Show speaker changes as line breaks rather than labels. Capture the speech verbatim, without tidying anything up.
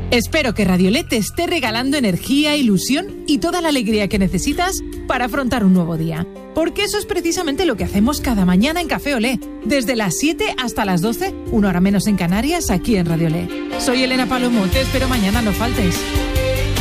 Espero que Radiolé te esté regalando energía, ilusión y toda la alegría que necesitas para afrontar un nuevo día. Porque eso es precisamente lo que hacemos cada mañana en Café Olé, desde las siete hasta las doce, una hora menos en Canarias, aquí en Radiolé. Soy Elena Palomo, te espero mañana, no faltes.